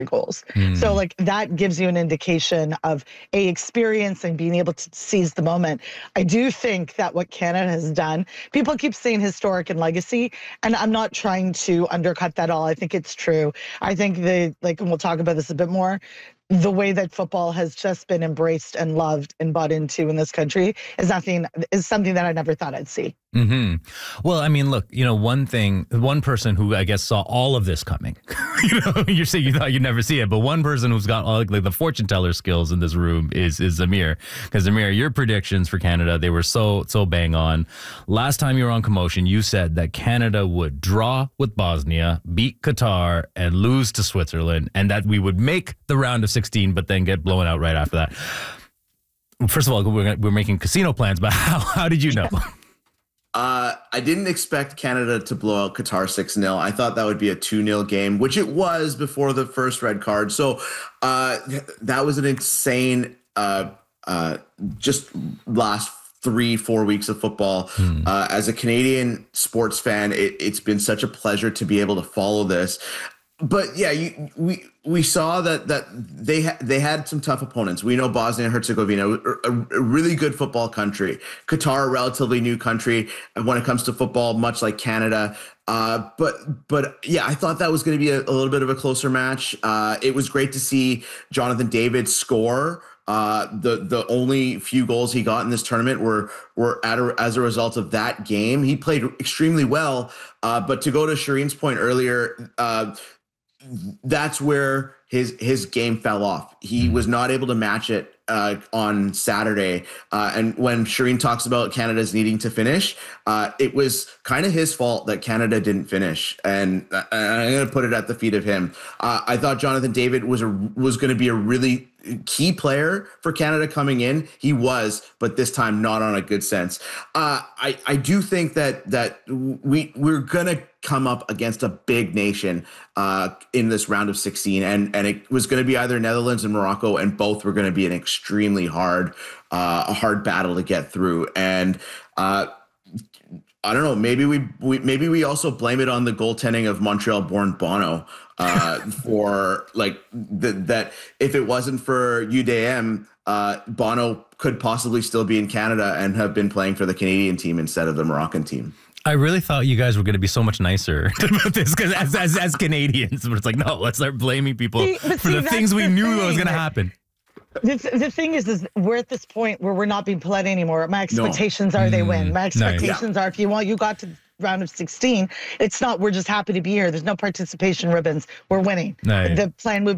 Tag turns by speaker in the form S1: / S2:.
S1: goals. So like that gives you an indication of experience and being able to seize the moment. I do think that what Canada has done, people keep saying historic and legacy, and I'm not trying to undercut that all. I think it's true. I think and we'll talk about this a bit more, the way that football has just been embraced and loved and bought into in this country is something that I never thought I'd see.
S2: Mm-hmm. Well, I mean, look, one person who I guess saw all of this coming, you say you thought you'd never see it, but one person who's got all like the fortune teller skills in this room is Zamir. Because Zamir, your predictions for Canada, they were so bang on. Last time you were on Commotion, you said that Canada would draw with Bosnia, beat Qatar, and lose to Switzerland, and that we would make the round of 16, but then get blown out right after that. First of all, we're making casino plans, but how did you know?
S3: I didn't expect Canada to blow out Qatar 6-0. I thought that would be a 2-0 game, which it was before the first red card. So that was an insane just last 3-4 weeks of football. As a Canadian sports fan, it's been such a pleasure to be able to follow this. But yeah, we saw that they had some tough opponents. We know Bosnia and Herzegovina, a really good football country. Qatar, a relatively new country when it comes to football, much like Canada. But yeah, I thought that was going to be a little bit of a closer match. It was great to see Jonathan David score. The only few goals he got in this tournament were as a result of that game. He played extremely well. But to go to Shireen's point earlier, that's where his game fell off. He was not able to match it on Saturday. And when Shireen talks about Canada's needing to finish, it was kind of his fault that Canada didn't finish. And I'm going to put it at the feet of him. I thought Jonathan David was going to be a really key player for Canada coming in. He was, but this time not on a good sense. I do think that we're going to come up against a big nation in this round of 16, and it was going to be either Netherlands and Morocco, and both were going to be an extremely hard battle to get through. And I don't know, maybe we also blame it on the goaltending of Montreal-born Bono for like that. If it wasn't for UDM, Bono could possibly still be in Canada and have been playing for the Canadian team instead of the Moroccan team.
S2: I really thought you guys were going to be so much nicer about this because as Canadians, but it's like, no, let's start blaming people for the things we knew was going to happen.
S1: The thing is we're at this point where we're not being polite anymore. My expectations are they win. My expectations are if you got to round of 16, it's not we're just happy to be here. There's no participation ribbons. We're winning. The plan would be